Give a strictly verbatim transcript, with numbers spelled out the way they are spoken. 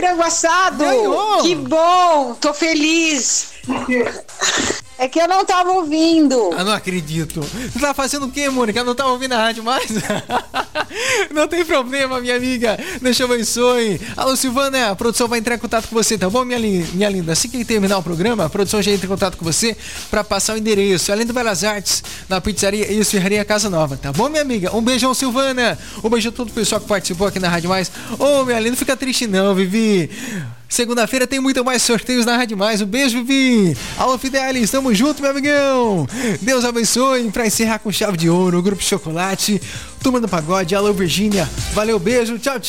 frango assado. Ganhou. Que bom, tô feliz. É que eu não tava ouvindo. Ah, não acredito. Você tá fazendo o quê, Mônica? Não tá ouvindo a rádio mais? Não tem problema, minha amiga. Deixa eu abençoe. Alô, Silvana, a produção vai entrar em contato com você, tá bom, minha, li- minha linda? Assim que terminar o programa, a produção já entra em contato com você pra passar o endereço. Além do Belas Artes, na pizzaria e esfirraria Casa Nova, tá bom, minha amiga? Um beijão, Silvana. Um beijão a todo o pessoal que participou aqui na Rádio Mais. Ô, minha linda, não fica triste não, Vivi. Segunda-feira tem muito mais sorteios na Rádio Mais. Um beijo, Vivi. Alô, Fidelis, tamo junto, meu amigão. Deus abençoe. Pra encerrar com chave de ouro, o Grupo Chocolate, Turma do Pagode. Alô, Virgínia. Valeu, beijo. Tchau, tchau.